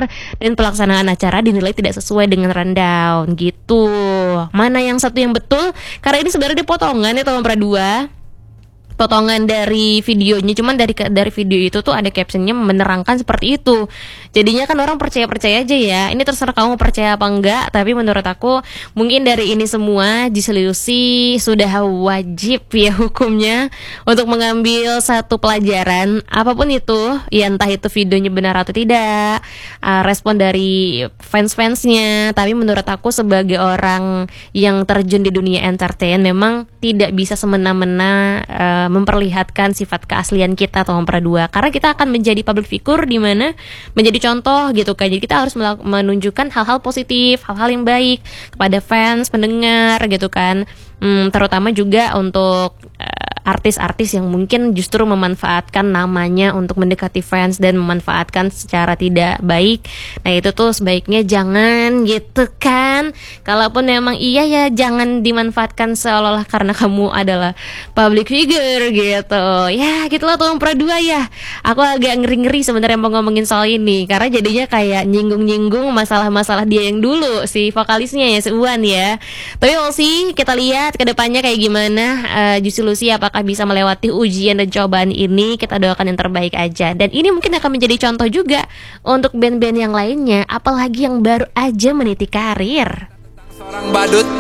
karir dan pelaksanaan acara dinilai tidak sesuai dengan rundown gitu. Mana yang satu yang betul? Karena ini sebenarnya potongan ya Tahun Pra 2, potongan dari videonya, cuman dari video itu tuh ada captionnya menerangkan seperti itu. Jadinya kan orang percaya aja ya. Ini terserah kamu percaya apa enggak, tapi menurut aku mungkin dari ini semua Giseliusi sudah wajib ya hukumnya untuk mengambil satu pelajaran apapun itu, ya entah itu videonya benar atau tidak, respon dari fans-fansnya. Tapi menurut aku sebagai orang yang terjun di dunia entertain memang tidak bisa semena-mena memperlihatkan sifat keaslian kita Tahun Pra 2, karena kita akan menjadi public figure di mana menjadi contoh gitu kan. Jadi kita harus menunjukkan hal-hal positif, hal-hal yang baik kepada fans, pendengar gitu kan. Terutama juga untuk artis-artis yang mungkin justru memanfaatkan namanya untuk mendekati fans dan memanfaatkan secara tidak baik. Nah itu tuh sebaiknya jangan gitu kan. Kalaupun memang iya ya jangan dimanfaatkan seolah-olah karena kamu adalah public figure gitu. Ya gitulah Tahun Pra 2 ya. Aku agak ngeri-ngeri sebenarnya mau ngomongin soal ini, karena jadinya kayak nyinggung-nyinggung masalah-masalah dia yang dulu, si vokalisnya ya, si Uwan ya. Tapi we'll see, kita lihat kedepannya kayak gimana Giseliusi apakah bisa melewati ujian dan cobaan ini. Kita doakan yang terbaik aja. Dan ini mungkin akan menjadi contoh juga untuk band-band yang lainnya, apalagi yang baru aja meniti karir. Seorang badut